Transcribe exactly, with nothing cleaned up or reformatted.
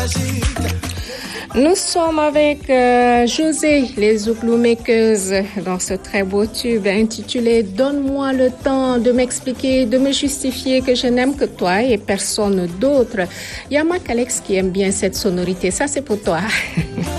Nous sommes avec euh, José, les Zouglou Makers, dans ce très beau tube intitulé « Donne-moi le temps de m'expliquer, de me justifier que je n'aime que toi et personne d'autre ». Il y a Mac Alex qui aime bien cette sonorité, ça c'est pour toi.